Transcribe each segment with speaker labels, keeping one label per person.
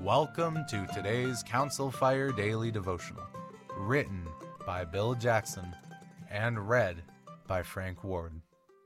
Speaker 1: Welcome to today's Council Fire Daily Devotional, written by Bill Jackson and read by Frank Ward.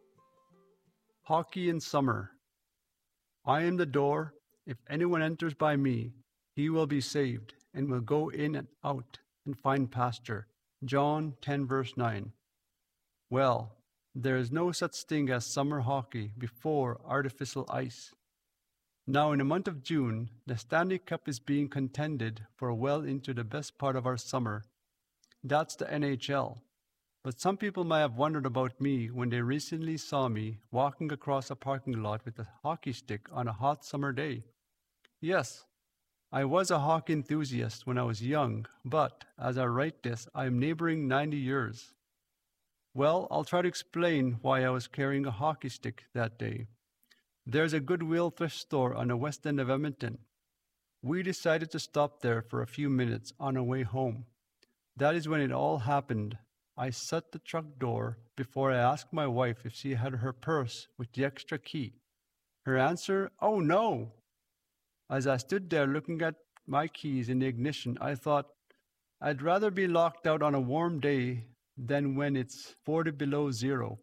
Speaker 2: Hockey in summer. I am the door. If anyone enters by me, he will be saved, and will go in and out and find pasture. John 10 verse 9. Well, there is no such thing as summer hockey before artificial ice. Now in the month of June, the Stanley Cup is being contended for well into the best part of our summer. That's the NHL. But some people might have wondered about me when they recently saw me walking across a parking lot with a hockey stick on a hot summer day. Yes, I was a hockey enthusiast when I was young, but as I write this, I am neighboring 90 years. Well, I'll try to explain why I was carrying a hockey stick that day. There's a Goodwill thrift store on the west end of Edmonton. We decided to stop there for a few minutes on our way home. That is when it all happened. I shut the truck door before I asked my wife if she had her purse with the extra key. Her answer, "Oh no!" As I stood there looking at my keys in the ignition, I thought, I'd rather be locked out on a warm day than when it's 40 below zero.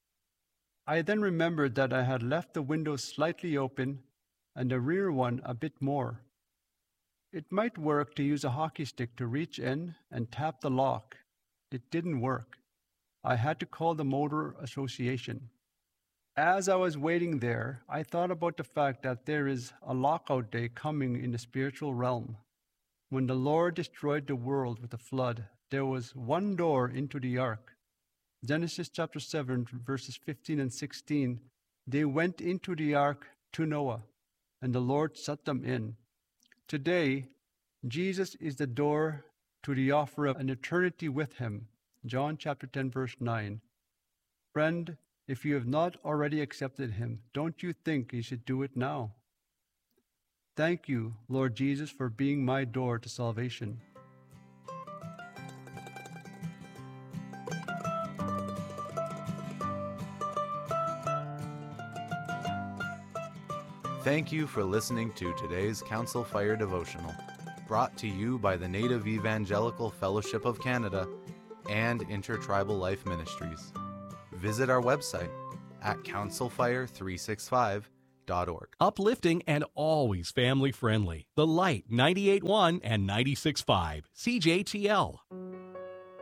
Speaker 2: I then remembered that I had left the window slightly open and the rear one a bit more. It might work to use a hockey stick to reach in and tap the lock. It didn't work. I had to call the Motor Association. As I was waiting there, I thought about the fact that there is a lockout day coming in the spiritual realm. When the Lord destroyed the world with a flood, there was one door into the ark. Genesis chapter 7, verses 15 and 16, they went into the ark to Noah, and the Lord shut them in. Today, Jesus is the door to the offer of an eternity with him. John chapter 10, verse 9. Friend, if you have not already accepted him, don't you think you should do it now? Thank you, Lord Jesus, for being my door to salvation.
Speaker 1: Thank you for listening to today's Council Fire Devotional, brought to you by the Native Evangelical Fellowship of Canada and Intertribal Life Ministries. Visit our website at councilfire365.org.
Speaker 3: Uplifting and always family friendly. The Light 98.1 and 96.5 CJTL.